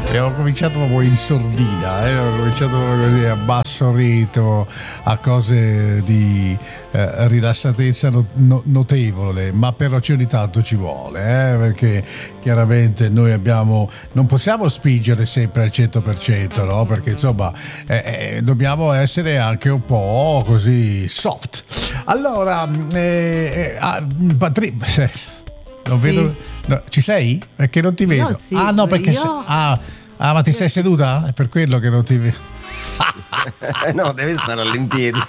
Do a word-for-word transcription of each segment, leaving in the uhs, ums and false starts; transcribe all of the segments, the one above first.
Abbiamo cominciato proprio in sordina, eh? Abbiamo cominciato proprio così a basso ritmo, a cose di eh, rilassatezza no, no, notevole, ma però ogni tanto ci vuole, eh? Perché chiaramente noi abbiamo, non possiamo spingere sempre al cento per cento, no? Perché insomma eh, eh, dobbiamo essere anche un po' così soft. Allora, eh, eh, Patrizia, non sì. vedo, no, ci sei? Perché non ti vedo. No, sì, ah no, perché io... se, ah, ah, ma ti sei seduta? È per quello che non ti vedo. No, deve stare all'impiedi.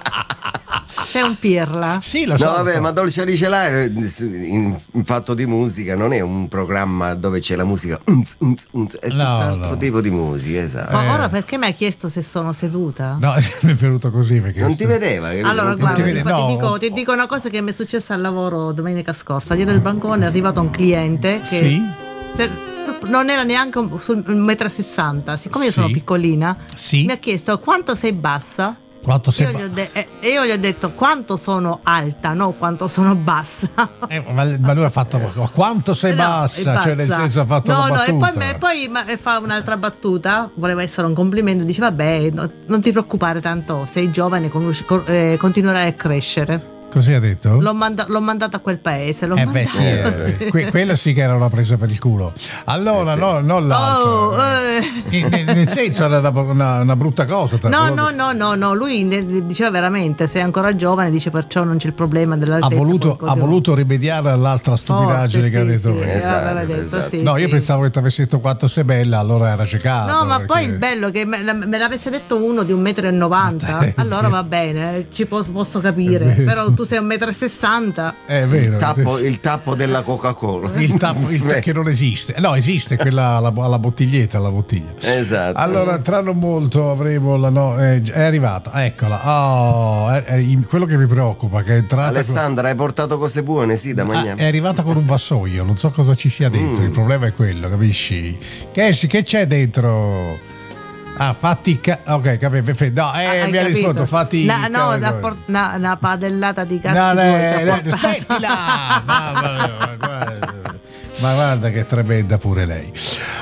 Sei un pirla. Sì, lo so. No, vabbè, lo so. ma Dolce Alice Live in, in fatto di musica non è un programma dove c'è la musica unz, unz, unz, è No, tutt'altro no. tipo di musica, esatto. Ma Eh. ora perché mi hai chiesto se sono seduta? No, mi è venuto così perché Non ti vedeva? capito? Allora, Non ti guarda, vedeva. vede- ti, no. dico, ti dico una cosa che mi è successa al lavoro domenica scorsa. Dietro il bancone è arrivato un cliente che Sì? se- non era neanche un- sul un metro e sessanta. Siccome io Sì. sono piccolina, Sì. mi ha chiesto quanto sei bassa. Quanto sei Io gli, ho ba- de- eh, io gli ho detto quanto sono alta, no quanto sono bassa. eh, ma, ma lui ha fatto quanto sei No, bassa, è cioè nel bassa. senso ha fatto no, una no, e battuta. poi, e poi ma- e fa un'altra battuta, voleva essere un complimento, dice vabbè, no- non ti preoccupare, tanto sei giovane, conosci- co- eh, continuerai a crescere. Così ha detto? L'ho, manda- l'ho mandato a quel paese, l'ho Eh mandato beh sì, eh, così. que- quello sì che era una presa per il culo. Allora, Eh sì. no, non l'altro. Oh, eh. In- nel, nel senso era una, una- una brutta cosa. tra- No, no, no, no, no, lui ne- diceva veramente, sei ancora giovane, dice perciò non c'è il problema Ha dell'altezza. voluto, qualcosa- ha voluto rimediare all'altra stupidaggine Forse, che ha sì, detto sì, prima. Esatto, aveva detto, esatto. sì, No, io sì. pensavo che ti avessi detto quanto sei bella, allora era ciecato. No, ma perché- poi il bello che me, me l'avesse detto uno di un metro e novanta, Ma te- allora va bene, ci posso, posso capire. È vero. Però tu sei un metro e sessanta. È vero. Il tappo, il tappo della Coca-Cola. Il tappo il- che non esiste, no, esiste quella alla, alla bottiglietta, alla bottiglia. Esatto. Allora, tra non molto avremo la no, eh, è arrivata, eccola. Oh, è, è in- quello che mi preoccupa che è entrata. Alessandra, hai portato cose buone, sì, da con, ah, mangiare. è arrivata con un vassoio, non so cosa ci sia dentro. Mm. Il problema è quello, capisci? Che, che c'è dentro? Ah, fatti ca- ok, capito, perfetto. No, eh, Hai mi ha capito? risposto, fatti Na- no, ca- una, por- una- una padellata di cazzo. No, tuoi no, t'ha no, portato. smettila! Ma, ma- ma- guarda, ma guarda che tremenda pure lei.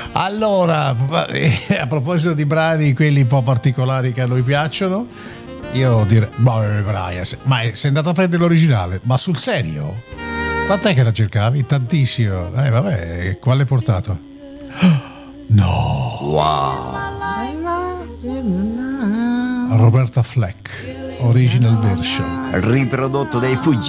Allora, a proposito di brani, quelli un po' particolari che a noi piacciono, io direi, boh, Brian, se- ma sei andato a prendere l'originale? Ma sul serio? Quant'è che la cercavi? Tantissimo. Eh, vabbè, quale hai portato? No, Wow. Roberta Fleck, original version. Riprodotto dai Fuji.